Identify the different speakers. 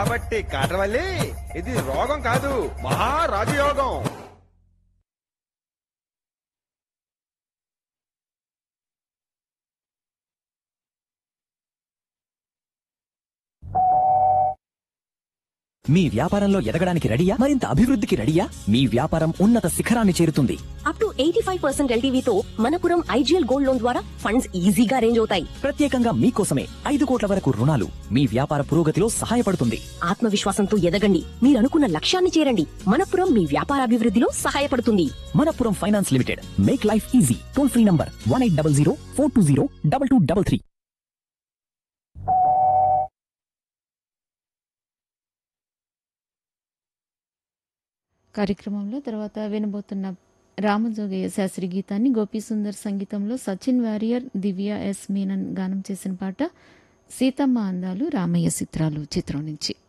Speaker 1: కాబట్టి కాటవల్లి ఇది రోగం కాదు, మహారాజయోగం.
Speaker 2: మీ వ్యాపారంలో ఎదగడానికి రెడీయా? మరింత అభివృద్ధికి రెడీయా? మీ వ్యాపారం ఉన్నత శిఖరాన్ని చేరుతుంది.
Speaker 3: Up to 85% ఎల్టీవీతో Manappuram IGL gold loan ద్వారా ఫండ్స్ ఈజీగా అరేంజ్ అవుతాయి.
Speaker 2: ప్రత్యేకంగా మీకోసమే 5 కోట్ల వరకు రుణాలు మీ వ్యాపార పురోగతిలో సహాయపడుతుంది.
Speaker 3: ఆత్మవిశ్వాసంతో ఎదగండి, మీరు అనుకున్న లక్ష్యాన్ని చేరండి. మనపురం మీ వ్యాపార అభివృద్ధిలో సహాయపడుతుంది.
Speaker 2: Manappuram finance limited, make life easy. Toll free number 1800-420-2233.
Speaker 4: కార్యక్రమంలో తర్వాత వినబోతున్న రామజోగయ్య శాస్త్రి గీతాన్ని గోపీసుందర్ సంగీతంలో సచిన్ వారియర్, దివ్య ఎస్ మీనన్ గానం చేసిన పాట సీతమ్మ అందాలు రామయ్య చిత్రాలు చిత్రం నుంచి.